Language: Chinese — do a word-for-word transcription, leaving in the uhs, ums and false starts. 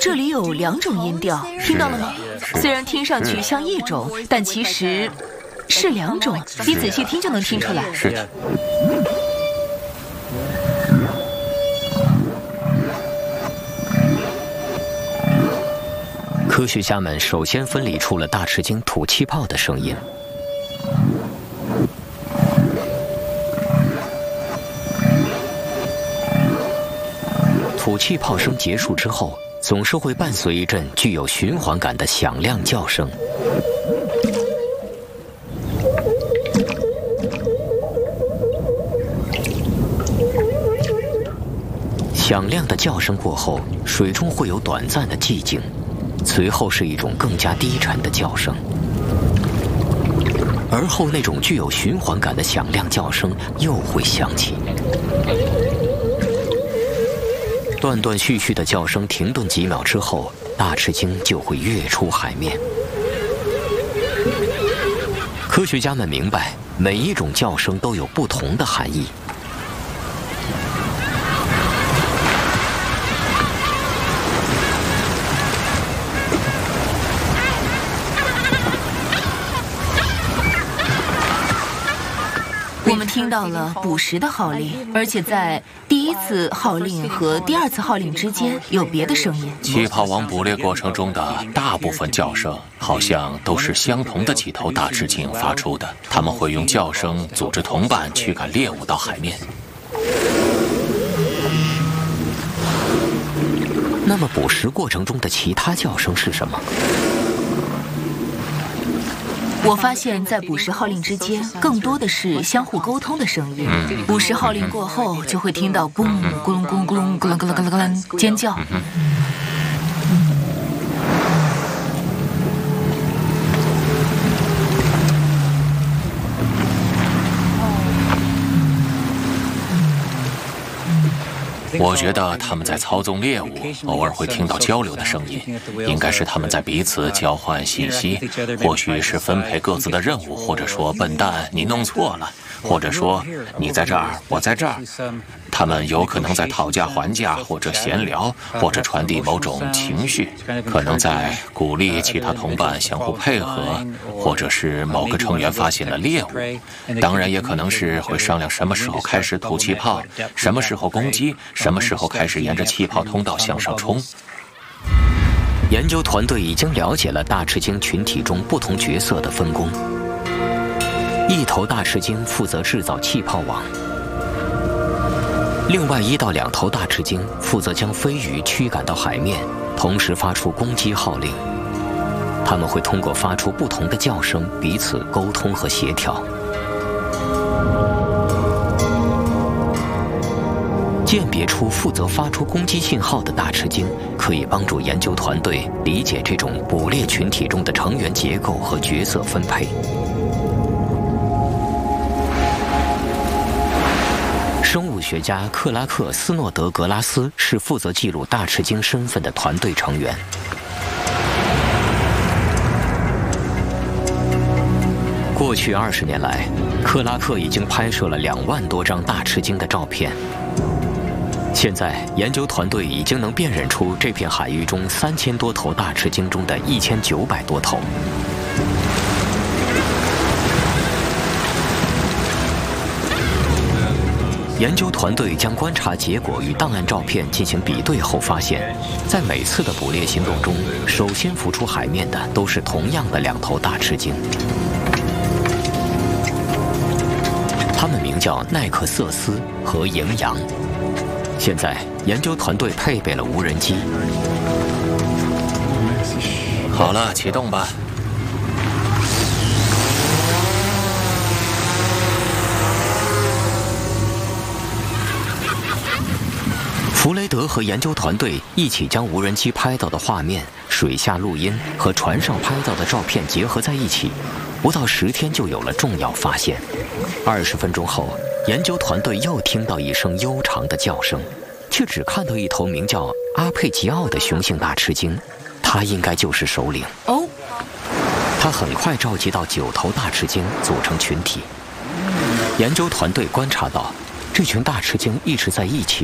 这里有两种音调，听到了吗？虽然听上去像一种，但其实是两种。你仔细听就能听出来。 是的。科学家们首先分离出了大翅鲸吐气泡的声音。吐气泡声结束之后，总是会伴随一阵具有循环感的响亮叫声。响亮的叫声过后，水中会有短暂的寂静，随后是一种更加低沉的叫声，而后那种具有循环感的响亮叫声又会响起。断断续续的叫声停顿几秒之后，大翅鲸就会跃出海面。科学家们明白，每一种叫声都有不同的含义。 我们听到了捕食的号令，而且在第一次号令和第二次号令之间有别的声音。 气泡王捕猎过程中的大部分叫声，好像都是相同的几头大翅鲸发出的。他们会用叫声组织同伴驱赶猎物到海面。 那么捕食过程中的其他叫声是什么？ 我发现，在捕食号令之间，更多的是相互沟通的声音。捕食号令过后，就会听到“咕咕隆咕隆咕隆咕隆咕隆咕隆”尖叫。 我觉得他们在操纵猎物，偶尔会听到交流的声音，应该是他们在彼此交换信息，或许是分配各自的任务，或者说“笨蛋，你弄错了”，或者说“你在这儿，我在这儿”。他们有可能在讨价还价，或者闲聊，或者传递某种情绪，可能在鼓励其他同伴相互配合，或者是某个成员发现了猎物。当然，也可能是会商量什么时候开始吐气泡，什么时候攻击，什么时候开始沿着气泡通道向上冲。 研究团队已经了解了大翅鲸群体中不同角色的分工。一头大翅鲸负责制造气泡网，另外一到两头大翅鲸负责将飞鱼驱赶到海面，同时发出攻击号令。它们会通过发出不同的叫声彼此沟通和协调。鉴别出负责发出攻击信号的大翅鲸，可以帮助研究团队理解这种捕猎群体中的成员结构和角色分配。生物学家克拉克·斯诺德格拉斯是负责记录大翅鲸身份的团队成员。过去二十年来，克拉克已经拍摄了两万多张大翅鲸的照片。现在，研究团队已经能辨认出这片海域中三千多头大翅鲸中的一千九百多头。研究团队将观察结果与档案照片进行比对后发现，在每次的捕猎行动中，首先浮出海面的都是同样的两头大翅鲸。它们名叫奈克瑟斯和营羊。现在，研究团队配备了无人机。 好了，启动吧。 弗雷德和研究团队一起将无人机拍到的画面、水下录音和船上拍到的照片结合在一起，不到十天就有了重要发现。二十分钟后，研究团队又听到一声悠长的叫声，却只看到一头名叫阿佩吉奥的雄性大翅鲸，它应该就是首领。 哦， 他很快召集到九头大翅鲸组成群体。研究团队观察到，这群大翅鲸一直在一起